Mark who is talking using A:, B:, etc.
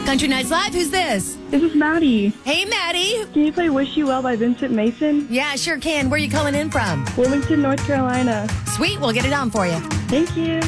A: Country Nights Live, who's this?
B: This is Maddie.
A: Hey, Maddie.
B: Can you play Wish You Well by Vincent Mason?
A: Yeah, I sure can. Where are you calling in from?
B: Wilmington, North Carolina.
A: Sweet, we'll get it on for you.
B: Thank you.